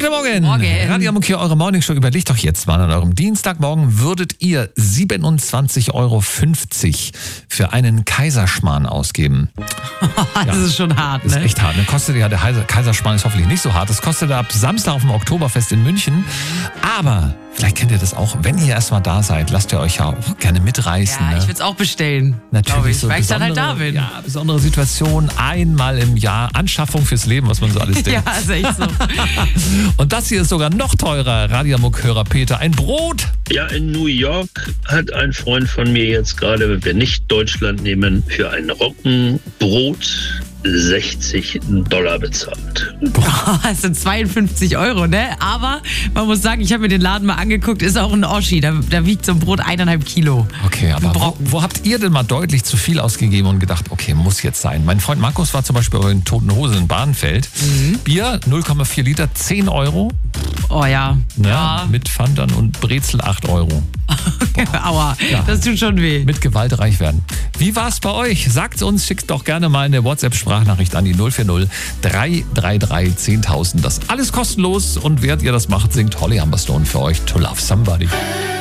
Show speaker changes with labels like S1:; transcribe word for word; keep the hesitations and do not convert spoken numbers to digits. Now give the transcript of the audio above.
S1: Guten Morgen.
S2: Morgen.
S1: Radio Amok hier, eure Morningshow. Überlegt doch jetzt mal, an eurem Dienstagmorgen würdet ihr siebenundzwanzig Euro fünfzig für einen Kaiserschmarrn ausgeben.
S2: Das
S1: Ja.
S2: ist schon hart,
S1: Das
S2: ne?
S1: ist echt hart. Ne? Kostet ja, der Kaiserschmarrn ist hoffentlich nicht so hart. Das kostet ab Samstag auf dem Oktoberfest in München. Aber vielleicht kennt ihr das auch. Wenn ihr erstmal da seid, lasst ihr euch ja auch gerne mitreißen.
S2: Ja,
S1: ne?
S2: ich würde es auch bestellen. glaub
S1: Natürlich
S2: ich,
S1: so
S2: weil ich dann halt da
S1: besondere-
S2: bin.
S1: Ja, besondere Situation, einmal im Jahr, Anschaffung fürs Leben, was man so alles denkt.
S2: Ja, ist echt so.
S1: Und das hier ist sogar noch teurer, Radio Amok-Hörer Peter. Ein Brot.
S3: Ja, in New York hat ein Freund von mir jetzt gerade, wenn wir nicht Deutschland nehmen, für ein Roggenbrot sechzig Dollar bezahlt.
S2: Das sind zweiundfünfzig Euro, ne? Aber man muss sagen, ich habe mir den Laden mal angeguckt, ist auch ein Oschi. Da, da wiegt so ein Brot eineinhalb Kilo.
S1: Okay, aber wo,
S2: Brocken.
S1: wo habt ihr denn mal deutlich zu viel ausgegeben und gedacht, okay, muss jetzt sein? Mein Freund Markus war zum Beispiel bei den Toten Hosen in Bahnfeld.
S2: Mhm.
S1: Bier null Komma vier Liter, zehn Euro.
S2: Oh ja.
S1: Ne?
S2: Ja.
S1: Mit Pfandern und Brezel acht Euro.
S2: Aua,
S1: Ja.
S2: das tut schon weh.
S1: Mit Gewalt reich werden. Wie war's bei euch? Sagt's uns, schickt doch gerne mal eine WhatsApp-Sprachnachricht an die null vier null drei drei drei zehntausend. Das alles kostenlos und während ihr das macht, singt Holly Humberstone für euch To Love Somebody.